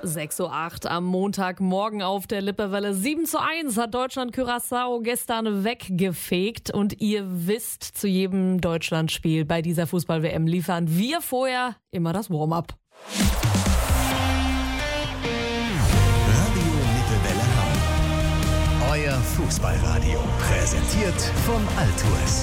6:08 Uhr am Montagmorgen auf der Lippewelle. 7:1 hat Deutschland Curaçao gestern weggefegt. Und ihr wisst, zu jedem Deutschlandspiel bei dieser Fußball-WM liefern wir vorher immer das Warm-up. Radio Lippewelle Hamm. Euer Fußballradio. Präsentiert von Altues.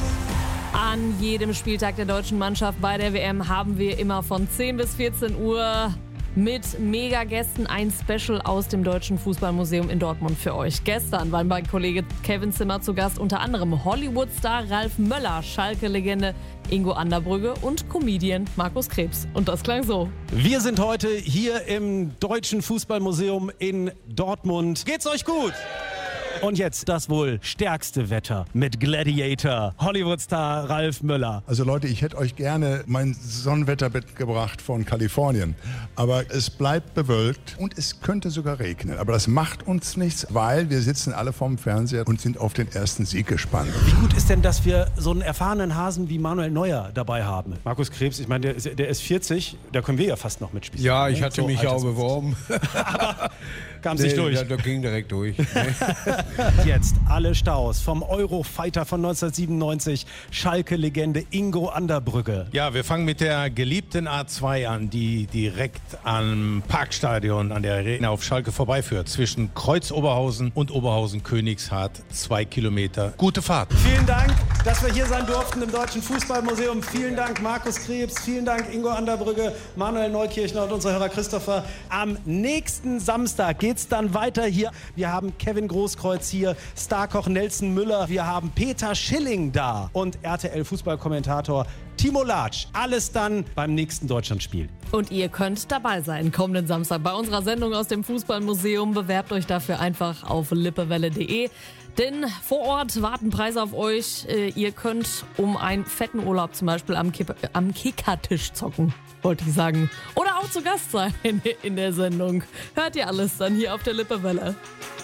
An jedem Spieltag der deutschen Mannschaft bei der WM haben wir immer von 10 bis 14 Uhr mit Mega-Gästen ein Special aus dem Deutschen Fußballmuseum in Dortmund für euch. Gestern war mein Kollege Kevin Zimmer zu Gast, unter anderem Hollywood-Star Ralf Möller, Schalke-Legende Ingo Anderbrügge und Comedian Markus Krebs. Und das klang so. Wir sind heute hier im Deutschen Fußballmuseum in Dortmund. Geht's euch gut? Und jetzt das wohl stärkste Wetter mit Gladiator, Hollywood-Star Ralf Möller. Also Leute, ich hätte euch gerne mein Sonnenwetter mitgebracht von Kalifornien. Aber es bleibt bewölkt und es könnte sogar regnen. Aber das macht uns nichts, weil wir sitzen alle vorm Fernseher und sind auf den ersten Sieg gespannt. Wie gut ist denn, dass wir so einen erfahrenen Hasen wie Manuel Neuer dabei haben? Markus Krebs, ich meine, der ist 40, da können wir ja fast noch mitspielen. Ja, ich hatte mich auch beworben. Aber kam sich durch. Ja, da ging direkt durch. Jetzt alle Staus vom Eurofighter von 1997, Schalke-Legende Ingo Anderbrügge. Ja, wir fangen mit der geliebten A2 an, die direkt am Parkstadion an der Arena auf Schalke vorbeiführt. Zwischen Kreuz-Oberhausen und Oberhausen-Königshardt 2 Kilometer. Gute Fahrt. Vielen Dank, dass wir hier sein durften im Deutschen Fußballmuseum. Vielen Dank, Markus Krebs. Vielen Dank, Ingo Anderbrügge, Manuel Neukirchner und unser Hörer Christopher. Am nächsten Samstag geht's dann weiter hier. Wir haben Kevin Großkreuz hier, Starkoch Nelson Müller, wir haben Peter Schilling da und RTL-Fußballkommentator Timo Latsch. Alles dann beim nächsten Deutschlandspiel. Und ihr könnt dabei sein, kommenden Samstag bei unserer Sendung aus dem Fußballmuseum. Bewerbt euch dafür einfach auf lippewelle.de. Denn vor Ort warten Preise auf euch. Ihr könnt um einen fetten Urlaub zum Beispiel am Kickertisch zocken, wollte ich sagen. Oder auch zu Gast sein in der Sendung. Hört ihr alles dann hier auf der Lippewelle.